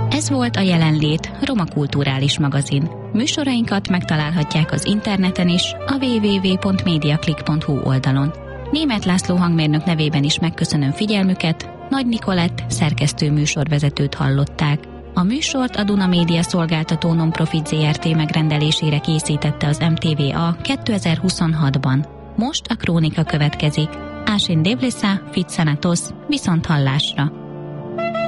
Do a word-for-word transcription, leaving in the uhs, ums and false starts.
Ez volt a Jelenlét, Roma Kulturális Magazin. Műsorainkat megtalálhatják az interneten is, a double-u double-u double-u pont mediaclick pont hu oldalon. Németh László hangmérnök nevében is megköszönöm figyelmüket, Nagy Nikolett szerkesztő műsorvezetőt hallották. A műsort a Duna Média Szolgáltató Nonprofit zé er té megrendelésére készítette az em té vé á kétezer-huszonhatban. Most a krónika következik. Ásin Devlesa, Fitsanatos, viszont hallásra!